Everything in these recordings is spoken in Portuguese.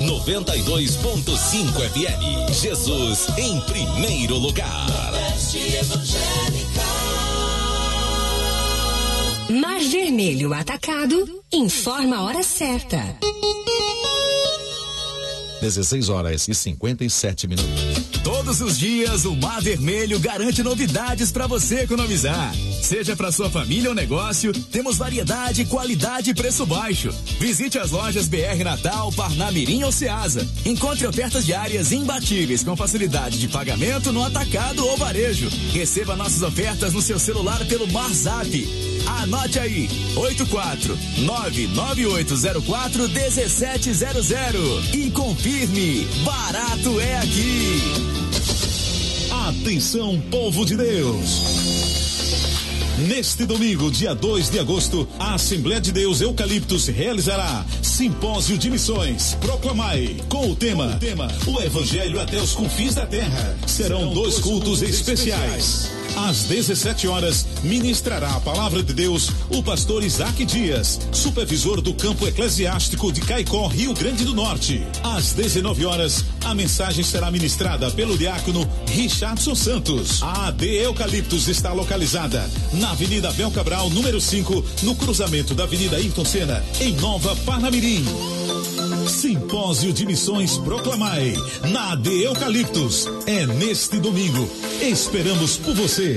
92.5 FM. Jesus em primeiro lugar. Mar Vermelho Atacado informa a hora certa. 16h57. Todos os dias o Mar Vermelho garante novidades para você economizar. Seja para sua família ou negócio, temos variedade, qualidade e preço baixo. Visite as lojas BR Natal, Parnamirim ou Ceasa. Encontre ofertas diárias imbatíveis com facilidade de pagamento no atacado ou varejo. Receba nossas ofertas no seu celular pelo MarZap. Anote aí, 84998041700 e confirme, barato é aqui. Atenção, povo de Deus! Neste domingo, dia 2 de agosto, a Assembleia de Deus Eucaliptus realizará Simpósio de Missões Proclamai, com o tema O Evangelho até os confins da terra. Serão dois cultos especiais. Às 17 horas, ministrará a palavra de Deus o pastor Isaac Dias, supervisor do campo eclesiástico de Caicó, Rio Grande do Norte. Às 19 horas, a mensagem será ministrada pelo diácono Richardson Santos. A AD Eucaliptus está localizada na Avenida Abel Cabral, número 5, no cruzamento da Avenida Ayrton Senna, em Nova Parnamirim. Simpósio de Missões Proclamai, na AD Eucaliptus. É neste domingo. Esperamos por você.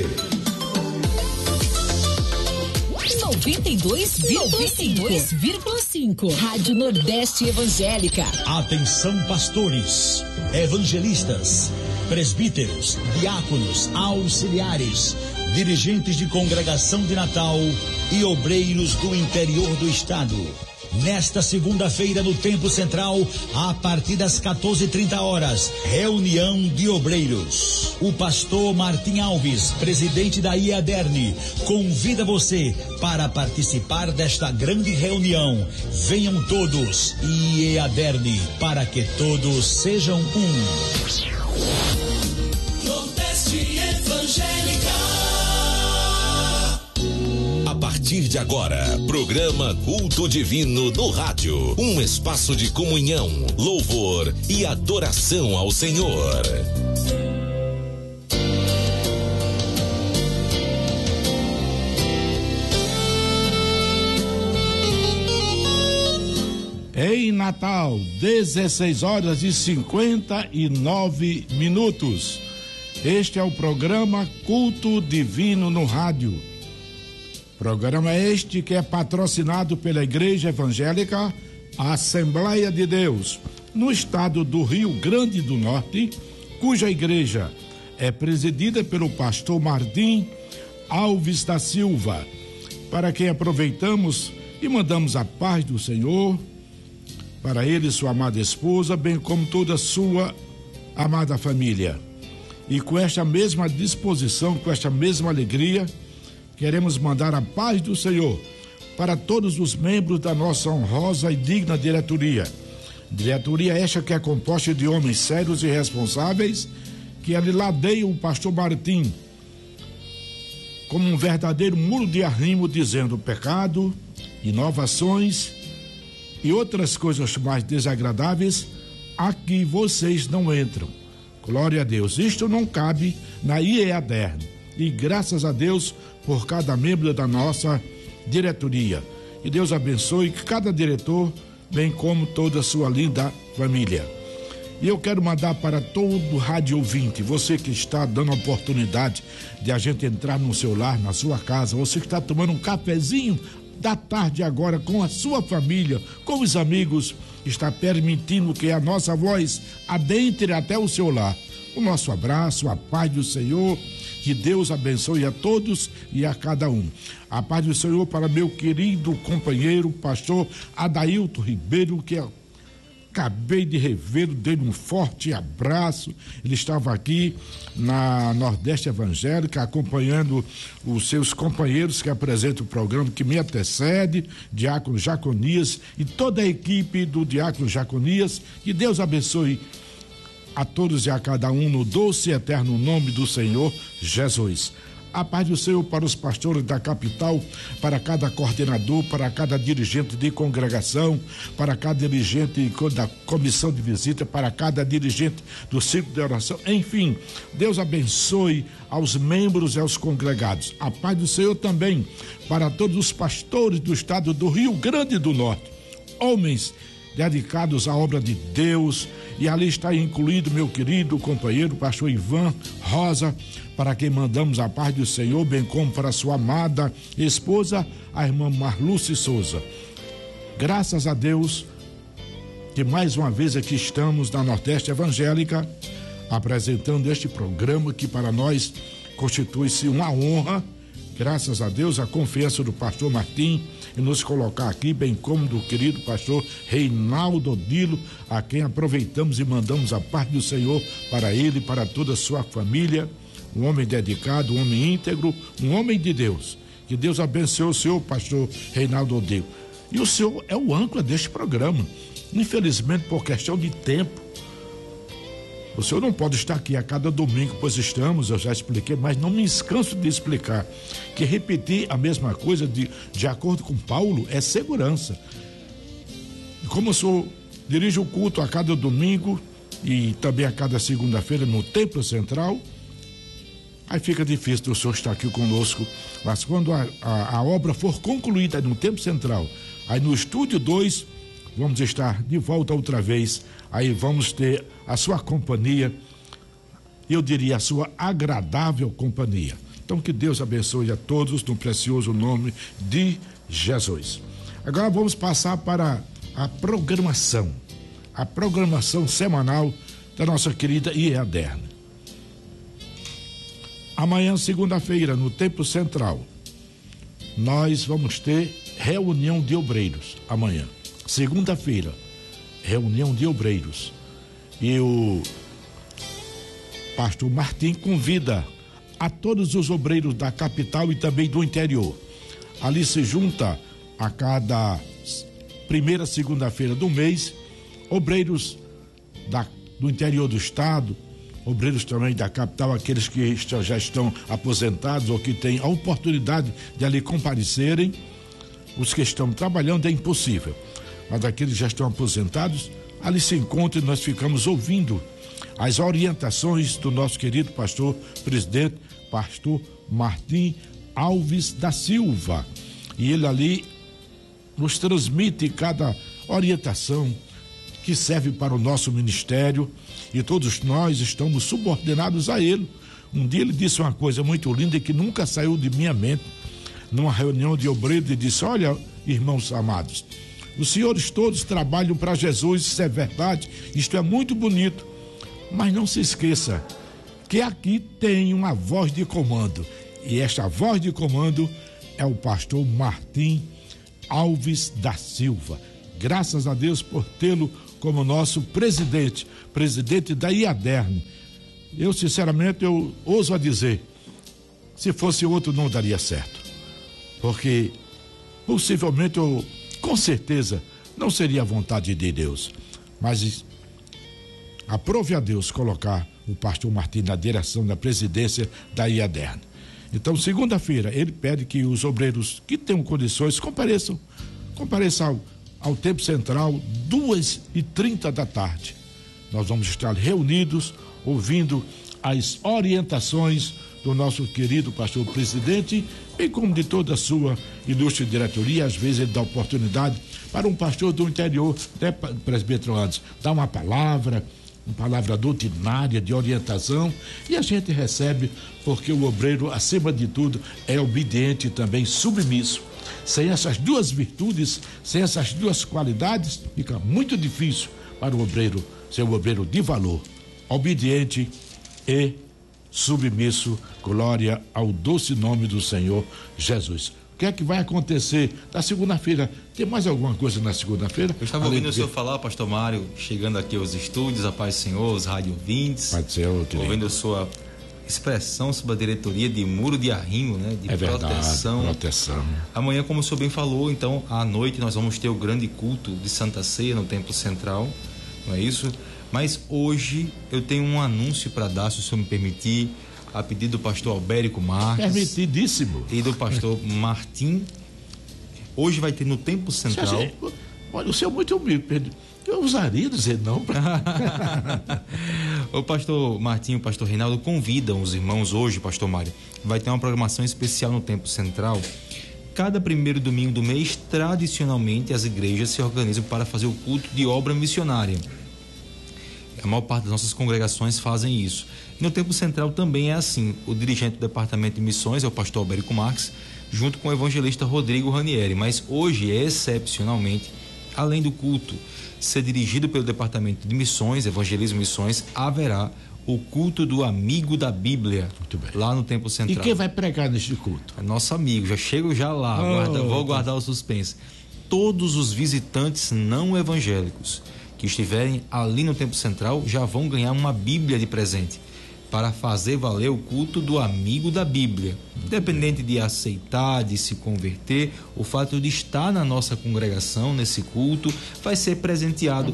92,5 Rádio Nordeste Evangélica. Atenção, pastores, evangelistas, presbíteros, diáconos, auxiliares, dirigentes de congregação de Natal e obreiros do interior do estado. Nesta segunda-feira, no Templo Central, a partir das 14h30, reunião de obreiros. O pastor Martim Alves, presidente da IEADERN, convida você para participar desta grande reunião. Venham todos, IEADERN, para que todos sejam um. Nordeste Evangélica. A partir de agora, programa Culto Divino no Rádio. Um espaço de comunhão, louvor e adoração ao Senhor. Em Natal, 16h59. Este é o programa Culto Divino no Rádio. Programa este que é patrocinado pela Igreja Evangélica Assembleia de Deus, no estado do Rio Grande do Norte, cuja igreja é presidida pelo pastor Martim Alves da Silva, para quem aproveitamos e mandamos a paz do Senhor para ele e sua amada esposa, bem como toda a sua amada família. E com esta mesma disposição, com esta mesma alegria, queremos mandar a paz do Senhor para todos os membros da nossa honrosa e digna diretoria. Diretoria esta que é composta de homens sérios e responsáveis, que ali ladeiam o pastor Martim como um verdadeiro muro de arrimo, dizendo pecado, inovações e outras coisas mais desagradáveis, aqui vocês não entram. Glória a Deus. Isto não cabe na IEADERN. E graças a Deus por cada membro da nossa diretoria. E Deus abençoe cada diretor, bem como toda a sua linda família. E eu quero mandar para todo rádio ouvinte, você que está dando a oportunidade de a gente entrar no seu lar, na sua casa, você que está tomando um cafezinho da tarde agora com a sua família, com os amigos, está permitindo que a nossa voz adentre até o seu lar. O nosso abraço, a paz do Senhor. Que Deus abençoe a todos e a cada um. A paz do Senhor para meu querido companheiro, pastor Adailton Ribeiro, que acabei de revê-lo, dei um forte abraço. Ele estava aqui na Nordeste Evangélica, acompanhando os seus companheiros que apresentam o programa, que me antecede, Diácono Jaconias e toda a equipe do Diácono Jaconias. Que Deus abençoe a todos e a cada um no doce e eterno nome do Senhor Jesus. A paz do Senhor para os pastores da capital, para cada coordenador, para cada dirigente de congregação, para cada dirigente da comissão de visita, para cada dirigente do círculo de oração, enfim, Deus abençoe aos membros e aos congregados. A paz do Senhor também para todos os pastores do estado do Rio Grande do Norte, homens dedicados à obra de Deus, e ali está incluído meu querido companheiro pastor Ivan Rosa, para quem mandamos a paz do Senhor, bem como para sua amada esposa, a irmã Marluce Souza. Graças a Deus que mais uma vez aqui estamos na Nordeste Evangélica, apresentando este programa que para nós constitui-se uma honra. Graças a Deus, a confiança do pastor Martim em nos colocar aqui, bem como do querido pastor Reinaldo Odilo, a quem aproveitamos e mandamos a paz do Senhor para ele e para toda a sua família. Um homem dedicado, um homem íntegro, um homem de Deus. Que Deus abençoe o senhor, pastor Reinaldo Odilo. E o senhor é o âncora deste programa. Infelizmente, por questão de tempo, o senhor não pode estar aqui a cada domingo, pois estamos, eu já expliquei, mas não me canso de explicar que repetir a mesma coisa de acordo com Paulo é segurança. Como o senhor dirige o culto a cada domingo e também a cada segunda-feira no Templo Central, aí fica difícil o senhor estar aqui conosco, mas quando a obra for concluída no Templo Central, aí no Estúdio 2, vamos estar de volta outra vez, aí vamos ter a sua companhia, eu diria a sua agradável companhia. Então que Deus abençoe a todos no precioso nome de Jesus. Agora vamos passar para a programação semanal da nossa querida IEADERN. Amanhã, segunda-feira, no Templo Central, nós vamos ter reunião de obreiros. Amanhã, segunda-feira, reunião de obreiros. E o pastor Martim convida a todos os obreiros da capital e também do interior. Ali se junta a cada primeira segunda-feira do mês, obreiros do interior do estado, obreiros também da capital, aqueles que já estão aposentados ou que têm a oportunidade de ali comparecerem. Os que estão trabalhando é impossível, mas aqueles que já estão aposentados, ali se encontram e nós ficamos ouvindo as orientações do nosso querido pastor presidente, pastor Martim Alves da Silva. E ele ali nos transmite cada orientação que serve para o nosso ministério, e todos nós estamos subordinados a ele. Um dia ele disse uma coisa muito linda e que nunca saiu de minha mente, numa reunião de obreiros, ele disse: olha, irmãos amados, os senhores todos trabalham para Jesus, isso é verdade, isto é muito bonito, mas não se esqueça que aqui tem uma voz de comando, e esta voz de comando é o pastor Martim Alves da Silva. Graças a Deus por tê-lo como nosso presidente da IEADERN. Eu, sinceramente, eu ouso a dizer, se fosse outro não daria certo, porque possivelmente com certeza não seria a vontade de Deus, mas aprove a Deus colocar o pastor Martim na direção da presidência da IEADERN. Então, segunda-feira, ele pede que os obreiros que tenham condições compareçam ao Templo Central, 2h30 da tarde. Nós vamos estar reunidos, ouvindo as orientações do nosso querido pastor presidente, bem como de toda a sua ilustre diretoria. Às vezes ele dá oportunidade para um pastor do interior, até presbítero Anderson, dar uma palavra doutrinária de orientação, e a gente recebe, porque o obreiro, acima de tudo, é obediente e também submisso. Sem essas duas virtudes, sem essas duas qualidades, fica muito difícil para o obreiro ser um obreiro de valor, obediente e submisso. Glória ao doce nome do Senhor Jesus. O que é que vai acontecer na segunda-feira? Tem mais alguma coisa na segunda-feira? Eu estava ouvindo o senhor falar, pastor Mário, chegando aqui aos estúdios, a paz do Senhor, os rádio ouvintes. Pode ser, ouvindo a sua expressão sobre a diretoria de muro de arrimo, né? De proteção. Proteção. Amanhã, como o senhor bem falou, então, à noite nós vamos ter o grande culto de Santa Ceia no Templo Central, não é isso? Mas hoje eu tenho um anúncio para dar, se o senhor me permitir. a pedido do pastor Albérico Marques. Permitidíssimo. E do pastor Martim. Hoje vai ter no Templo Central. Olha, o senhor é muito humilde, Pedro. Eu ousaria dizer não. O pastor Martim e o pastor Reinaldo convidam os irmãos hoje, pastor Mário. Vai ter uma programação especial no Templo Central. Cada primeiro domingo do mês, tradicionalmente, as igrejas se organizam para fazer o culto de obra missionária. A maior parte das nossas congregações fazem isso. E no Templo Central também é assim. O dirigente do Departamento de Missões é o pastor Albérico Marques, junto com o evangelista Rodrigo Ranieri. Mas hoje, excepcionalmente, além do culto ser dirigido pelo Departamento de Missões, Evangelismo e Missões, haverá o culto do amigo da Bíblia, lá no Templo Central. E quem vai pregar neste culto? É nosso amigo, já chego já lá, vou guardar o suspense. Todos os visitantes não evangélicos que estiverem ali no Templo Central já vão ganhar uma Bíblia de presente, para fazer valer o culto do amigo da Bíblia. Independente de aceitar, de se converter, o fato de estar na nossa congregação, nesse culto, vai ser presenteado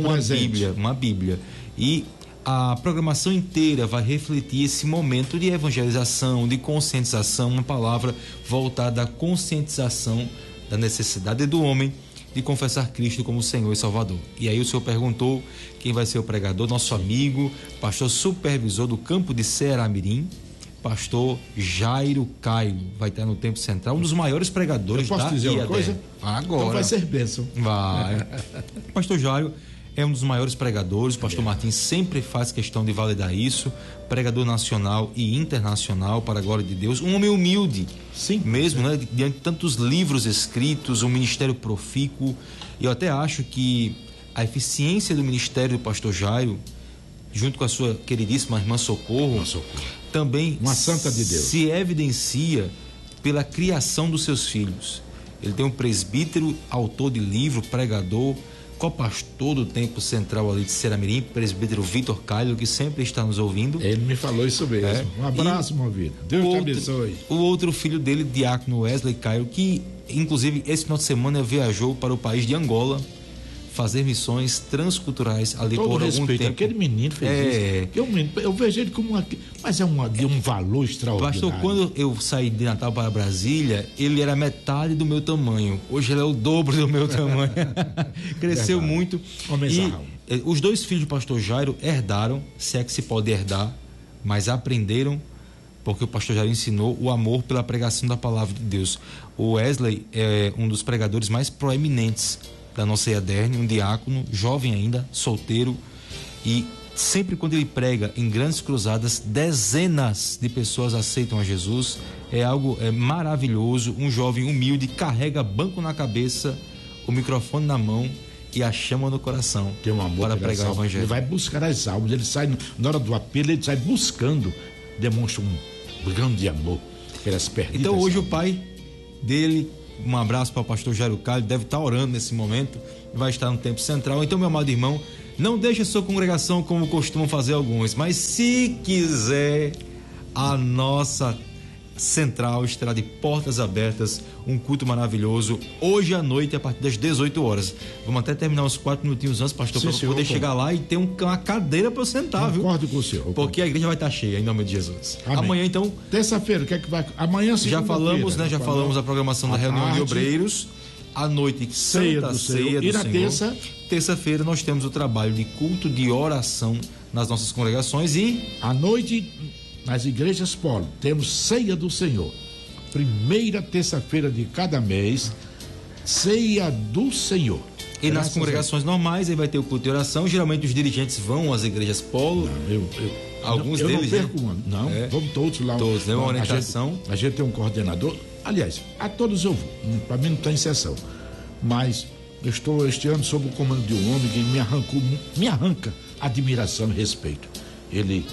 com uma Bíblia. E a programação inteira vai refletir esse momento de evangelização, de conscientização, uma palavra voltada à conscientização da necessidade do homem de confessar Cristo como Senhor e Salvador. E aí o senhor perguntou quem vai ser o pregador, nosso amigo, pastor supervisor do campo de Ceará-Mirim, pastor Jairo Caio, vai estar no Templo Central, um dos maiores pregadores da IADER. Posso dizer uma coisa? Agora. Então vai ser bênção. Vai. Pastor Jairo é um dos maiores pregadores, o pastor Martins sempre faz questão de validar isso, pregador nacional e internacional para a glória de Deus, um homem humilde, sim, mesmo, né? Diante de tantos livros escritos, um ministério profícuo. Eu até acho que a eficiência do ministério do pastor Jairo, junto com a sua queridíssima irmã Socorro, também uma santa de Deus, se evidencia pela criação dos seus filhos. Ele tem um presbítero, autor de livro, pregador, co-pastor do Templo Central ali de Ceará-Mirim, presbítero Vitor Caio, que sempre está nos ouvindo. Ele me falou isso mesmo. Um abraço, meu vida. Deus te abençoe. O outro filho dele, diácono Wesley Caio, que inclusive esse final de semana viajou para o país de Angola fazer missões transculturais ali todo por respeito, algum tempo. Aquele menino fez isso. Eu vejo ele como mas é um valor extraordinário. Pastor, quando eu saí de Natal para Brasília, ele era metade do meu tamanho. Hoje ele é o dobro do meu tamanho. Cresceu muito. E os dois filhos do pastor Jairo herdaram, se é que se pode herdar, mas aprenderam, porque o pastor Jairo ensinou o amor pela pregação da palavra de Deus. O Wesley é um dos pregadores mais proeminentes da nossa IADER, um diácono, jovem ainda, solteiro, e sempre quando ele prega em grandes cruzadas, dezenas de pessoas aceitam a Jesus. É algo maravilhoso. Um jovem humilde, carrega banco na cabeça, o microfone na mão e a chama no coração. Tem um amor para pregar o evangelho. Ele vai buscar as almas, ele sai na hora do apelo, ele sai buscando, demonstra um grande amor pelas perdidas. Então hoje o pai dele, um abraço para o pastor Jairo Caio, deve estar orando nesse momento, vai estar no Templo Central. Então, meu amado irmão, não deixe a sua congregação como costumam fazer alguns, mas se quiser, a nossa central estará de portas abertas, um culto maravilhoso, hoje à noite a partir das 18 horas. Vamos até terminar uns 4 minutinhos antes, pastor, para poder chegar lá e ter uma cadeira para eu sentar, viu? Concordo com o senhor. Porque a igreja vai estar cheia, em nome de Jesus. Amém. Amanhã, então... Terça-feira, o que é que vai... Amanhã, já falamos, né? Já falamos da programação da reunião de obreiros. À noite, Ceia do Senhor. E na terça-feira nós temos o trabalho de culto de oração nas nossas congregações e... À noite, nas igrejas polo, temos Ceia do Senhor. Primeira terça-feira de cada mês, Ceia do Senhor. E nas congregações normais, aí vai ter o culto de oração. Geralmente os dirigentes vão às igrejas polo. Alguns deles. Não perco um ano. Não, vamos todos lá. Todos, né? Uma orientação. A gente tem um coordenador. Aliás, a todos eu vou. Para mim não tem exceção. Mas eu estou este ano sob o comando de um homem que me arranca admiração e respeito. Ele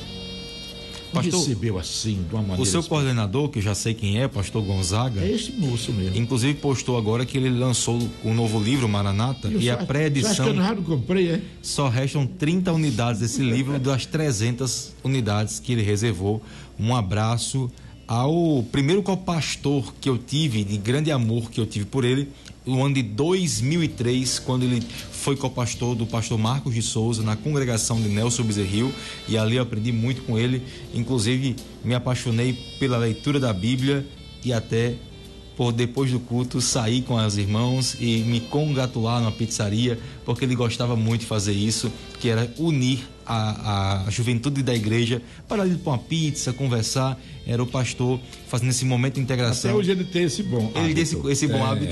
pastor, recebeu assim, de uma maneira... O seu coordenador, que eu já sei quem é, pastor Gonzaga... É esse moço mesmo. Inclusive postou agora que ele lançou um novo livro, Maranata, e a pré-edição... Acho que eu não comprei, é? Só restam 30 unidades desse livro, das 300 unidades que ele reservou. Um abraço Ao primeiro copastor que eu tive, de grande amor que eu tive por ele, no ano de 2003, quando ele foi copastor do pastor Marcos de Souza, na congregação de Nelson Bezerril, e ali eu aprendi muito com ele, inclusive me apaixonei pela leitura da Bíblia e até por depois do culto sair com os irmãos e me congratular numa pizzaria, porque ele gostava muito de fazer isso, que era unir a juventude da igreja para ir para uma pizza, conversar. Era o pastor fazendo esse momento de integração. Até hoje ele tem esse bom hábito. Ele tem esse bom hábito.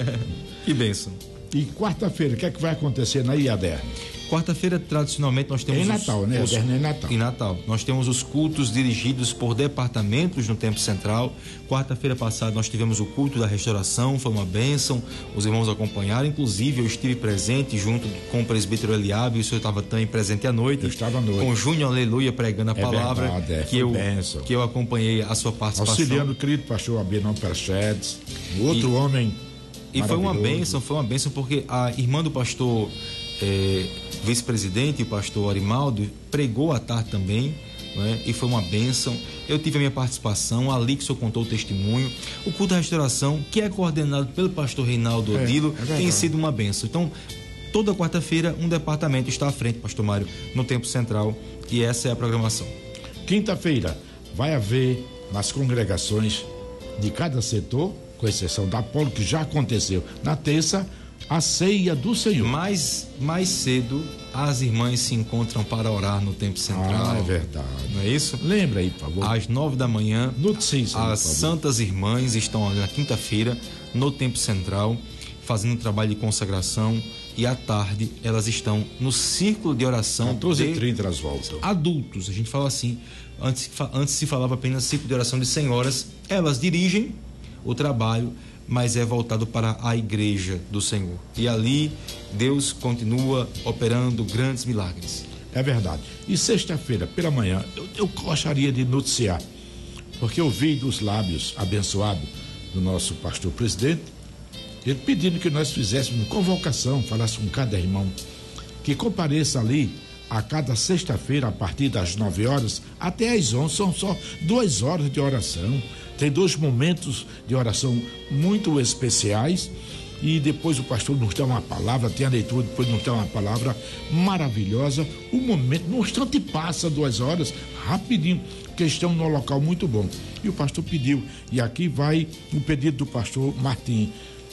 Que bênção. E quarta-feira, o que é que vai acontecer na IADER? Quarta-feira, tradicionalmente, nós temos... Em Natal, né? Em Natal. Em Natal. Nós temos os cultos dirigidos por departamentos no Templo Central. Quarta-feira passada, nós tivemos o culto da restauração, foi uma bênção. Os irmãos acompanharam. Inclusive, eu estive presente junto com o presbítero Eliabe, e o senhor estava também presente à noite. Eu estava à noite. Com Júnior Aleluia pregando a palavra. Verdade, que eu acompanhei a sua participação. Auxiliando o querido pastor Abenão Perchedes, outro homem. E foi uma bênção, porque a irmã do pastor vice-presidente, o pastor Arimaldo, pregou à tarde também, né? E foi uma bênção. Eu tive a minha participação, ali que o senhor contou o testemunho. O culto da restauração, que é coordenado pelo pastor Reinaldo Odilo, tem sido uma bênção. Então, toda quarta-feira, um departamento está à frente, pastor Mário, no Templo Central, e essa é a programação. Quinta-feira, vai haver nas congregações de cada setor, com exceção da Apolo, que já aconteceu. Na terça, a ceia do Senhor. Mais cedo, as irmãs se encontram para orar no Templo Central. É verdade. Não é isso? Lembra aí, por favor. Às 9 da manhã, notícia, as santas irmãs estão na quinta-feira no Templo Central, fazendo um trabalho de consagração, e à tarde elas estão no círculo de oração 14h30 elas voltam. Adultos, a gente fala assim, antes se falava apenas círculo de oração de senhoras. Elas dirigem o trabalho, mas é voltado para a igreja do Senhor. E ali Deus continua operando grandes milagres. É verdade. E sexta-feira, pela manhã, eu gostaria de noticiar, porque eu vi dos lábios abençoados do nosso pastor presidente, ele pedindo que nós fizéssemos convocação, falasse com cada irmão, que compareça ali a cada sexta-feira, a partir das 9 horas até às 11, são só 2 horas de oração. Tem 2 momentos de oração muito especiais, e depois o pastor nos dá uma palavra, tem a leitura, depois nos dá uma palavra maravilhosa. O momento, no instante passa 2 horas, rapidinho, porque estão num local muito bom. E o pastor pediu, e aqui vai o pedido do pastor Martim,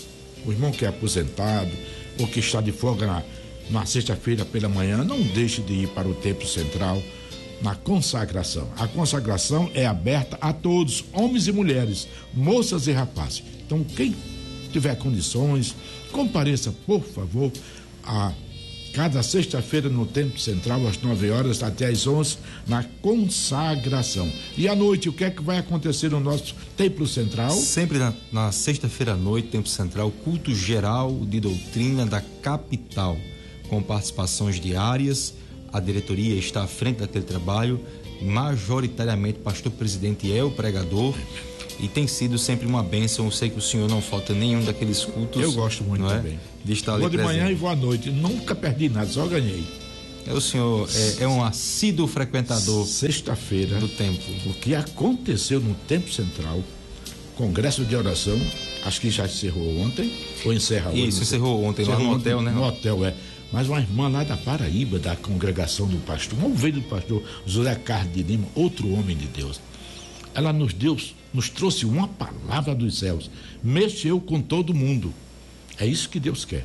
o irmão que é aposentado, ou que está de folga na sexta-feira pela manhã, não deixe de ir para o Templo Central, na consagração. A consagração é aberta a todos, homens e mulheres, moças e rapazes. Então, quem tiver condições, compareça, por favor, a cada sexta-feira no Templo Central, às 9 horas até às 11, na consagração. E à noite, o que é que vai acontecer no nosso Templo Central? Sempre na sexta-feira à noite, Templo Central, culto geral de doutrina da capital, com participações diárias. A diretoria está à frente daquele trabalho, majoritariamente o pastor presidente é o pregador, e tem sido sempre uma bênção. Eu sei que o senhor não falta nenhum daqueles cultos. Eu gosto muito também. De estar ali vou de presente. Manhã e vou à noite, nunca perdi nada, só ganhei. O senhor é um assíduo frequentador sexta-feira do templo. O que aconteceu no Templo Central, congresso de oração, acho que já encerrou ontem, ou encerra hoje? Isso, encerrou ontem, lá no hotel, né? No hotel, é. Mas uma irmã lá da Paraíba, da congregação do pastor, uma ovelha do pastor José Carlos de Lima, outro homem de Deus. Ela nos trouxe uma palavra dos céus, mexeu com todo mundo. É isso que Deus quer,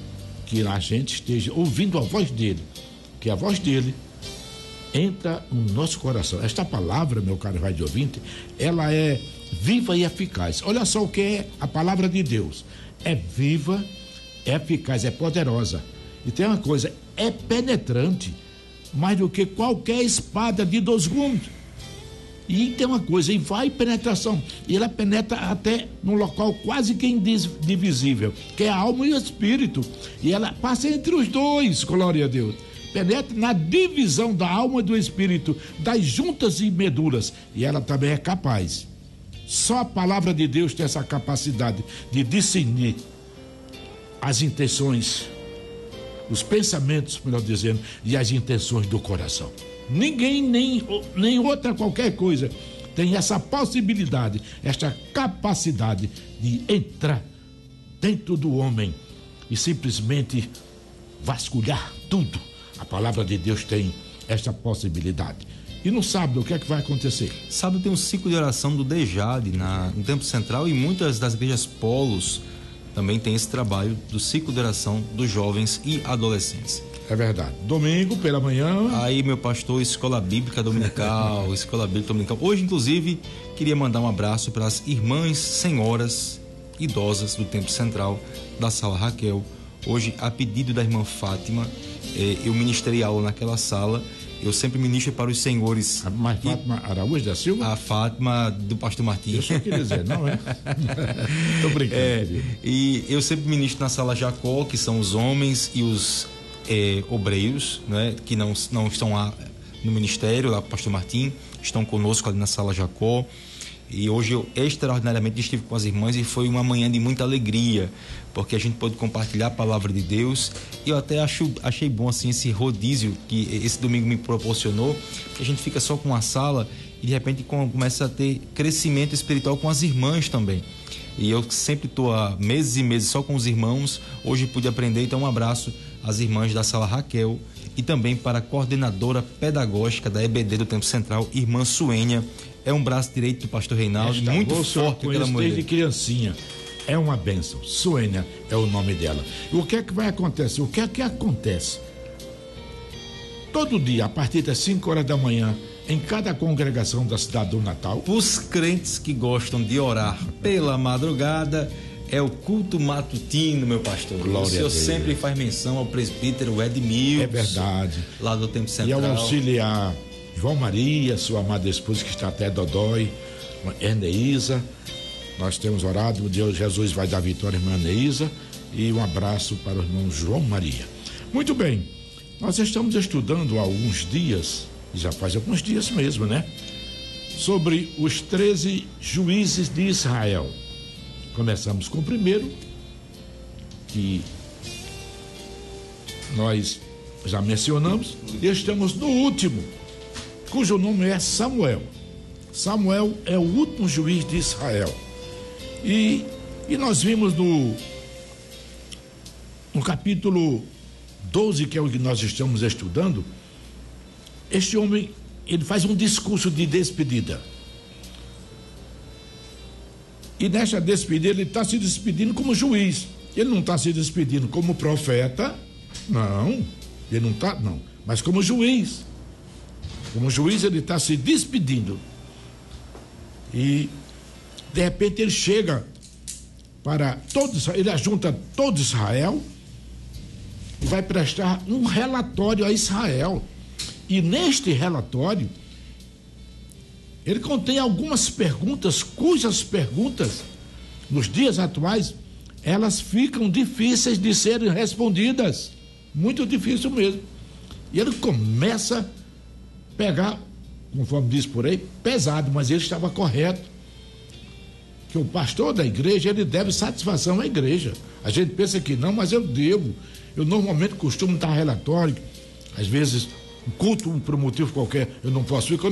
que a gente esteja ouvindo a voz dele, que a voz dele entra no nosso coração. Esta palavra, meu caro rádio ouvinte, ela é viva e eficaz. Olha só o que é a palavra de Deus. É viva, é eficaz, é poderosa. E tem uma coisa, é penetrante, mais do que qualquer espada de 2 gumes. E tem uma coisa, e vai penetração, e ela penetra até num local quase que indivisível, que é a alma e o espírito, e ela passa entre os dois, glória a Deus. Penetra na divisão da alma e do espírito, das juntas e medulas, e ela também é capaz. Só a palavra de Deus tem essa capacidade de discernir as intenções, os pensamentos, melhor dizendo, e as intenções do coração. Ninguém, nem outra qualquer coisa, tem essa possibilidade, esta capacidade de entrar dentro do homem e simplesmente vasculhar tudo. A palavra de Deus tem esta possibilidade. E no sábado, o que é que vai acontecer? Sábado tem um ciclo de oração do DEJAD no Templo Central, e muitas das igrejas polos também tem esse trabalho do ciclo de oração dos jovens e adolescentes. É verdade. Domingo pela manhã. Aí, meu pastor, Escola Bíblica Dominical, Escola Bíblica Dominical. Hoje, inclusive, queria mandar um abraço para as irmãs senhoras idosas do Templo Central, da Sala Raquel. Hoje, a pedido da irmã Fátima, eu ministrei aula naquela sala. Eu sempre ministro para os senhores. Mas Fátima Araújo da Silva? A Fátima do pastor Martins. Eu só queria dizer, não é? Tô brincando. E eu sempre ministro na Sala Jacó, que são os homens e os obreiros, né, que não estão lá no ministério, lá o pastor Martim, estão conosco ali na Sala Jacó. E hoje eu extraordinariamente estive com as irmãs e foi uma manhã de muita alegria, porque a gente pôde compartilhar a palavra de Deus. E eu até achei bom assim esse rodízio que esse domingo me proporcionou, que a gente fica só com a sala e de repente começa a ter crescimento espiritual com as irmãs também. E eu sempre estou há meses e meses só com os irmãos, hoje pude aprender. Então um abraço às irmãs da Sala Raquel e também para a coordenadora pedagógica da EBD do Templo Central, irmã Suênia. É um braço direito do pastor Reinaldo, muito forte aquela mulher. Desde criancinha. É uma bênção. Suênia é o nome dela. E o que é que vai acontecer? O que é que acontece? Todo dia, a partir das 5 horas da manhã, em cada congregação da cidade do Natal. Os crentes que gostam de orar pela madrugada, é o culto matutino, meu pastor. Glória o senhor sempre faz menção ao presbítero Edmilson. É verdade. Lá do Templo Central. E ao auxiliar João Maria, sua amada esposa que está até dodói, Eneísa. Nós temos orado, Deus, Jesus vai dar vitória, irmã Eneísa, e um abraço para o irmão João Maria. Muito bem, nós estamos estudando há alguns dias, já faz alguns dias mesmo, né? Sobre os 13 juízes de Israel. Começamos com o primeiro, que nós já mencionamos, e estamos no último, cujo nome é Samuel. Samuel é o último juiz de Israel. E nós vimos no capítulo 12, que é o que nós estamos estudando, este homem, ele faz um discurso de despedida. E nesta despedida, ele está se despedindo como juiz. Ele não está se despedindo como profeta, não. Ele não está, não. Mas como juiz. Como juiz, ele está se despedindo. E, de repente, ele chega para todos, ele ajunta todo Israel e vai prestar um relatório a Israel. E neste relatório, ele contém algumas perguntas, cujas perguntas, nos dias atuais, elas ficam difíceis de serem respondidas. Muito difícil mesmo. E ele começa a pegar, conforme diz por aí, pesado, mas ele estava correto. Que o pastor da igreja, ele deve satisfação à igreja. A gente pensa que não, mas eu devo. Eu normalmente costumo dar relatório, às vezes, um culto, por um motivo qualquer, eu não posso ir.